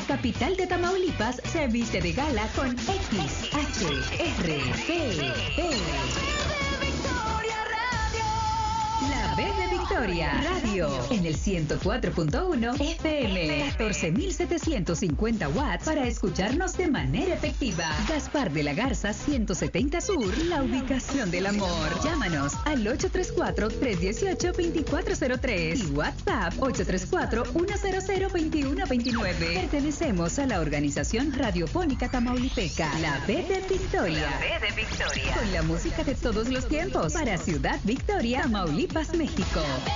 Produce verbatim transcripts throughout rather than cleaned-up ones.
capital de Tamaulipas se viste de gala con X H R P P. La B de Victoria Radio en el ciento cuatro punto uno F M, catorce mil setecientos cincuenta watts para escucharnos de manera efectiva. Gaspar de la Garza ciento setenta Sur, la ubicación del amor. Llámanos al ocho tres cuatro, tres uno ocho, dos cuatro cero tres y WhatsApp ocho tres cuatro, uno cero cero, dos uno dos nueve. Pertenecemos a la organización radiofónica tamaulipeca, la B de Victoria. La B de Victoria. Con la música de todos los tiempos para Ciudad Victoria, Tamaulipas, México.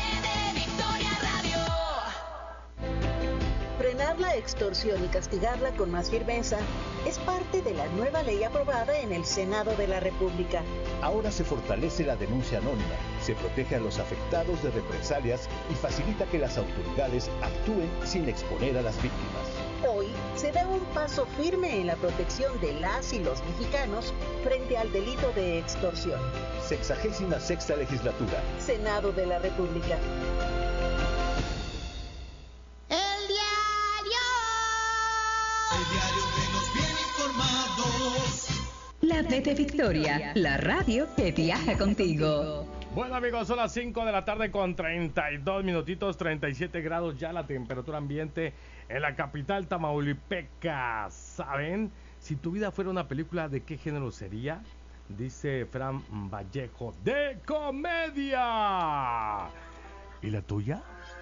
Frenar la extorsión y castigarla con más firmeza es parte de la nueva ley aprobada en el Senado de la República. Ahora se fortalece la denuncia anónima, se protege a los afectados de represalias y facilita que las autoridades actúen sin exponer a las víctimas. Hoy se da un paso firme en la protección de las y los mexicanos frente al delito de extorsión. Sexagésima sexta legislatura. Senado de la República. El diario. El diario que nos viene informados. La B de Victoria, la radio que viaja contigo. Bueno, amigos, son las cinco de la tarde con treinta y dos minutitos, treinta y siete grados ya la temperatura ambiente en la capital tamaulipeca. ¿Saben? Si tu vida fuera una película, ¿de qué género sería? Dice Fran Vallejo, ¡de comedia! ¿Y la tuya?